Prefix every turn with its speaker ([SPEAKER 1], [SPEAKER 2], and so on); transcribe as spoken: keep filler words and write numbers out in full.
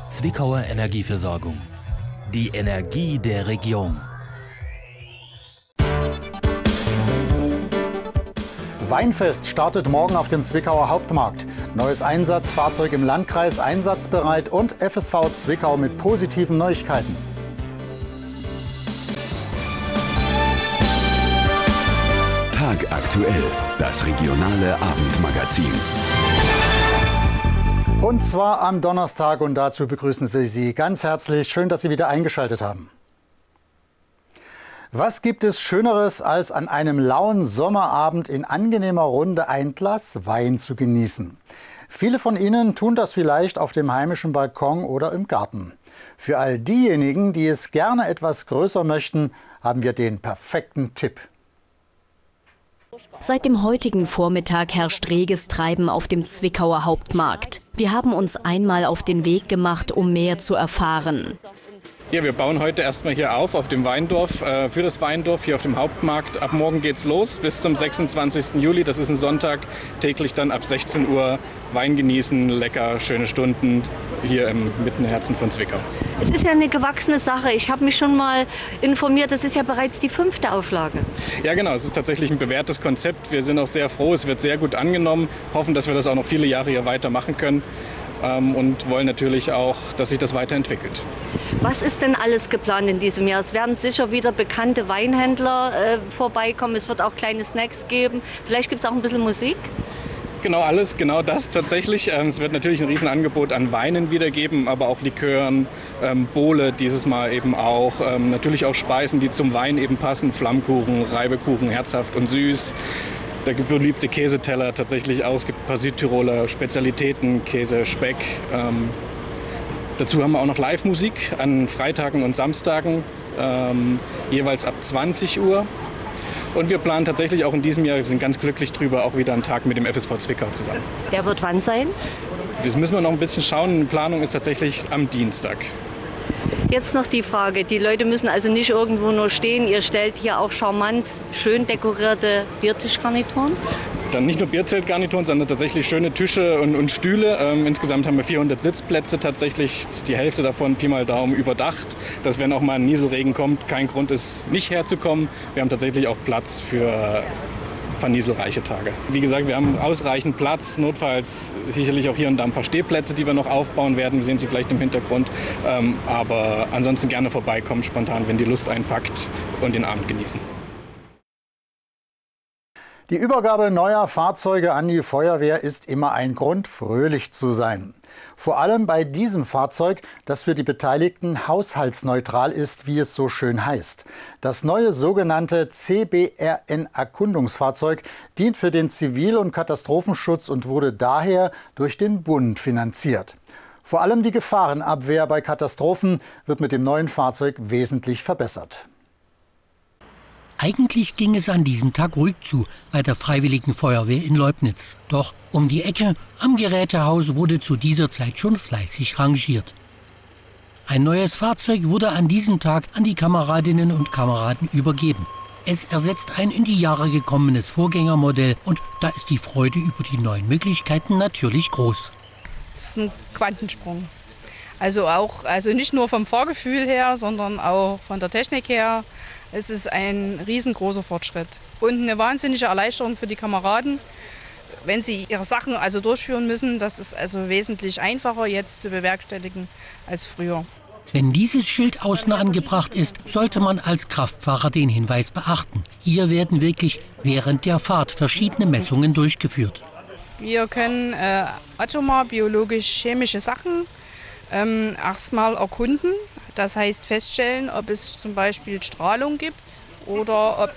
[SPEAKER 1] Zwickauer Energieversorgung. Die Energie der Region.
[SPEAKER 2] Weinfest startet morgen auf dem Zwickauer Hauptmarkt. Neues Einsatzfahrzeug im Landkreis einsatzbereit und F S V Zwickau mit positiven Neuigkeiten.
[SPEAKER 3] Tagaktuell, das regionale Abendmagazin.
[SPEAKER 2] Und zwar am Donnerstag, und dazu begrüßen wir Sie ganz herzlich. Schön, dass Sie wieder eingeschaltet haben. Was gibt es Schöneres, als an einem lauen Sommerabend in angenehmer Runde ein Glas Wein zu genießen? Viele von Ihnen tun das vielleicht auf dem heimischen Balkon oder im Garten. Für all diejenigen, die es gerne etwas größer möchten, haben wir den perfekten Tipp.
[SPEAKER 4] Seit dem heutigen Vormittag herrscht reges Treiben auf dem Zwickauer Hauptmarkt. Wir haben uns einmal auf den Weg gemacht, um mehr zu erfahren.
[SPEAKER 5] Ja, wir bauen heute erstmal hier auf, auf dem Weindorf, äh, für das Weindorf hier auf dem Hauptmarkt. Ab morgen geht's los bis zum sechsundzwanzigsten Juli, das ist ein Sonntag, täglich dann ab sechzehn Uhr Wein genießen, lecker, schöne Stunden hier im mitten Herzen von Zwickau.
[SPEAKER 6] Es ist ja eine gewachsene Sache. Ich habe mich schon mal informiert, das ist ja bereits die fünfte Auflage.
[SPEAKER 5] Ja genau, es ist tatsächlich ein bewährtes Konzept. Wir sind auch sehr froh, es wird sehr gut angenommen, hoffen, dass wir das auch noch viele Jahre hier weitermachen können. Und wollen natürlich auch, dass sich das weiterentwickelt.
[SPEAKER 6] Was ist denn alles geplant in diesem Jahr? Es werden sicher wieder bekannte Weinhändler äh, vorbeikommen. Es wird auch kleine Snacks geben. Vielleicht gibt es auch ein bisschen Musik?
[SPEAKER 5] Genau alles, genau das tatsächlich. Es wird natürlich ein Riesenangebot an Weinen wieder geben, aber auch Likören, ähm, Bowle dieses Mal eben auch. Ähm, natürlich auch Speisen, die zum Wein eben passen. Flammkuchen, Reibekuchen, herzhaft und süß. Der beliebte Käseteller tatsächlich aus. Es gibt ein paar Südtiroler Spezialitäten, Käse, Speck. Ähm, dazu haben wir auch noch Live-Musik an Freitagen und Samstagen, ähm, jeweils ab zwanzig Uhr. Und wir planen tatsächlich auch in diesem Jahr, wir sind ganz glücklich drüber, auch wieder einen Tag mit dem F S V Zwickau zusammen.
[SPEAKER 6] Der wird wann sein?
[SPEAKER 5] Das müssen wir noch ein bisschen schauen. Die Planung ist tatsächlich am Dienstag.
[SPEAKER 6] Jetzt noch die Frage, die Leute müssen also nicht irgendwo nur stehen. Ihr stellt hier auch charmant, schön dekorierte Biertischgarnituren?
[SPEAKER 5] Dann nicht nur Bierzeltgarnituren, sondern tatsächlich schöne Tische und, und Stühle. Ähm, insgesamt haben wir vierhundert Sitzplätze tatsächlich, die Hälfte davon Pi mal Daumen überdacht. Dass wenn auch mal ein Nieselregen kommt, kein Grund ist, nicht herzukommen. Wir haben tatsächlich auch Platz für vernieselreiche Tage. Wie gesagt, wir haben ausreichend Platz, notfalls sicherlich auch hier und da ein paar Stehplätze, die wir noch aufbauen werden. Wir sehen sie vielleicht im Hintergrund, ähm, aber ansonsten gerne vorbeikommen, spontan, wenn die Lust einpackt, und den Abend genießen.
[SPEAKER 2] Die Übergabe neuer Fahrzeuge an die Feuerwehr ist immer ein Grund, fröhlich zu sein. Vor allem bei diesem Fahrzeug, das für die Beteiligten haushaltsneutral ist, wie es so schön heißt. Das neue sogenannte C B R N-Erkundungsfahrzeug dient für den Zivil- und Katastrophenschutz und wurde daher durch den Bund finanziert. Vor allem die Gefahrenabwehr bei Katastrophen wird mit dem neuen Fahrzeug wesentlich verbessert.
[SPEAKER 7] Eigentlich ging es an diesem Tag ruhig zu bei der Freiwilligen Feuerwehr in Leubnitz. Doch um die Ecke am Gerätehaus wurde zu dieser Zeit schon fleißig rangiert. Ein neues Fahrzeug wurde an diesem Tag an die Kameradinnen und Kameraden übergeben. Es ersetzt ein in die Jahre gekommenes Vorgängermodell und da ist die Freude über die neuen Möglichkeiten natürlich groß.
[SPEAKER 8] Es ist ein Quantensprung. Also auch, also nicht nur vom Fahrgefühl her, sondern auch von der Technik her. Es ist ein riesengroßer Fortschritt und eine wahnsinnige Erleichterung für die Kameraden, wenn sie ihre Sachen also durchführen müssen. Das ist also wesentlich einfacher jetzt zu bewerkstelligen als früher.
[SPEAKER 7] Wenn dieses Schild außen angebracht ist, sollte man als Kraftfahrer den Hinweis beachten. Hier werden wirklich während der Fahrt verschiedene Messungen durchgeführt.
[SPEAKER 8] Wir können äh, atomar, biologisch, chemische Sachen ähm, erstmal erkunden. Das heißt feststellen, ob es zum Beispiel Strahlung gibt oder ob